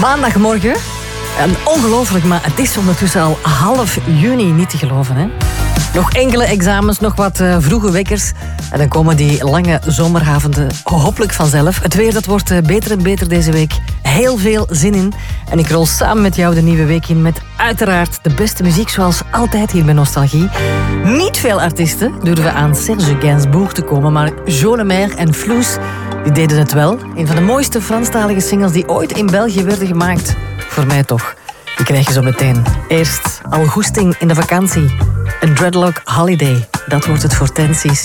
Maandagmorgen. En ongelooflijk, maar het is ondertussen al half juni, niet te geloven, hè? Nog enkele examens, nog wat vroege wekkers. En dan komen die lange zomeravonden hopelijk vanzelf. Het weer dat wordt beter en beter deze week. Heel veel zin in. En ik rol samen met jou de nieuwe week in met uiteraard de beste muziek zoals altijd hier bij Nostalgie. Niet veel artiesten durven aan Serge Gainsbourg te komen, maar Jo Le Maire en Floes, die deden het wel. Een van de mooiste Franstalige singles die ooit in België werden gemaakt. Voor mij toch. Die krijg je zo meteen. Eerst al goesting in de vakantie. Een dreadlock holiday. Dat wordt het voor Tensies.